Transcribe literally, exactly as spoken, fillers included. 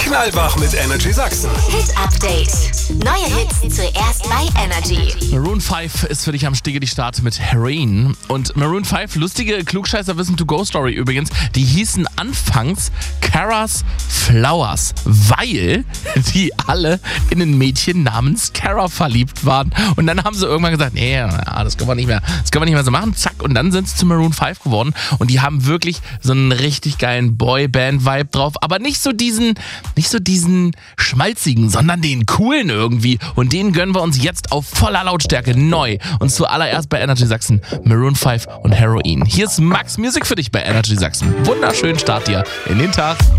Knallwach mit Energy Sachsen. Hit Update. Neue Hits zuerst bei Energy. Maroon fünf ist für dich am Start mit Heroin. Und Maroon fünf, lustige Klugscheißer-Wissen-to-go-Story übrigens, die hießen anfangs Cara's Flowers, weil die alle in ein Mädchen namens Cara verliebt waren. Und dann haben sie irgendwann gesagt, nee, ja, das können wir nicht mehr, das können wir nicht mehr so machen, zack. Und dann sind sie zu Maroon fünf geworden und die haben wirklich so einen richtig geilen Boyband-Vibe drauf, aber nicht so diesen, nicht so diesen schmalzigen, sondern den coolen irgendwie. Und den gönnen wir uns jetzt auf voller Lautstärke neu. Und zuallererst bei Energy Sachsen, Maroon fünf und Heroin. Hier ist Max Music für dich bei Energy Sachsen. Wunderschönen Start dir in den Tag.